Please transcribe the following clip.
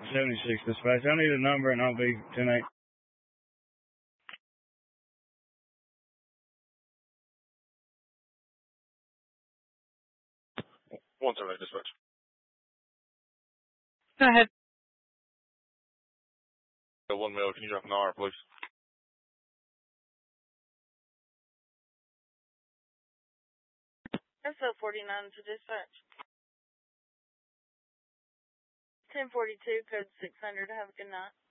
76 dispatch. I need a number and I'll be 10-8. One 7-8 dispatch. Go ahead. 1 mil, can you drop an R, please? SO49 to dispatch. 1042, code 600. Have a good night.